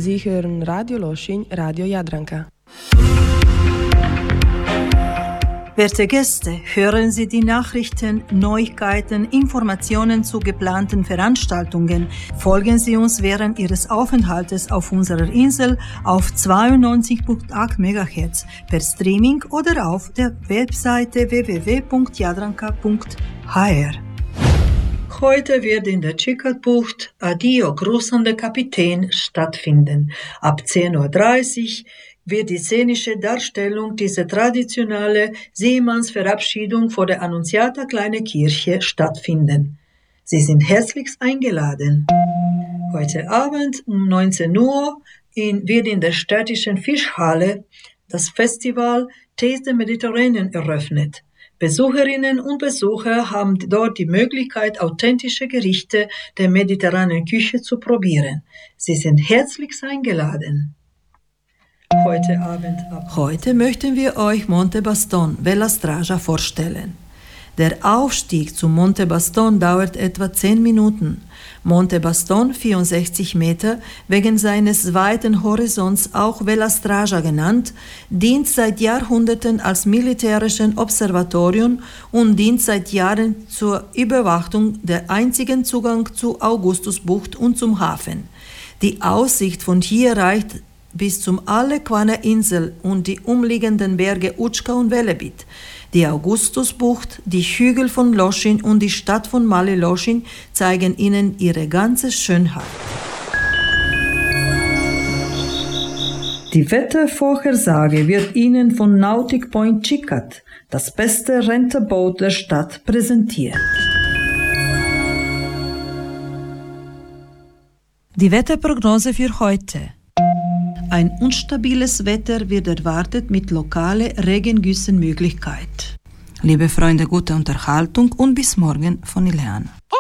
Sie hören Radio Loschin, Radio Jadranka. Werte Gäste, hören Sie die Nachrichten, Neuigkeiten, Informationen zu geplanten Veranstaltungen. Folgen Sie uns während Ihres Aufenthaltes auf unserer Insel auf 92.8 MHz per Streaming oder auf der Webseite www.jadranka.hr. Heute wird in der Chickat-Bucht Adio, Gruß an den Kapitän stattfinden. Ab 10.30 Uhr wird die szenische Darstellung dieser traditionellen Seemannsverabschiedung vor der Annunziata Kleine Kirche stattfinden. Sie sind herzlichst eingeladen. Heute Abend um 19 Uhr wird in der städtischen Fischhalle das Festival Taste the Mediterranean eröffnet. Besucherinnen und Besucher haben dort die Möglichkeit, authentische Gerichte der mediterranen Küche zu probieren. Sie sind herzlichst eingeladen. Heute möchten wir euch Monte Baston, Vela Straja vorstellen. Der Aufstieg zum Monte Baston dauert etwa 10 Minuten. Monte Baston, 64 Meter, wegen seines weiten Horizonts auch Vela Straja genannt, dient seit Jahrhunderten als militärisches Observatorium und dient seit Jahren zur Überwachung der einzigen Zugang zur Augustusbucht und zum Hafen. Die Aussicht von hier reicht bis zum Alequaner Insel und die umliegenden Berge Učka und Velebit. Die Augustusbucht, die Hügel von Loschin und die Stadt von Mali Loschin zeigen ihnen ihre ganze Schönheit. Die Wettervorhersage wird Ihnen von Nautic Point Chickat, das beste Renterboot der Stadt, präsentiert. Die Wetterprognose für heute. Ein unstabiles Wetter wird erwartet mit lokalen Regengüssenmöglichkeit. Liebe Freunde, gute Unterhaltung und bis morgen von Ileana.